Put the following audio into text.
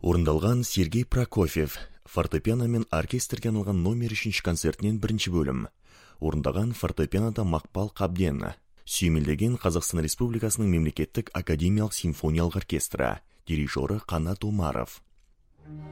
Орындалған Сергей Прокофьев, фортепиано мен оркестрге арналған номер 3 концертінен бірінші бөлім. Орындаған фортепианода Мақпал Қабден. Сүйемелдеген Қазақстан Республикасының мемлекеттік академиялық симфониялық оркестрі. Дирижері Қанат Омаров.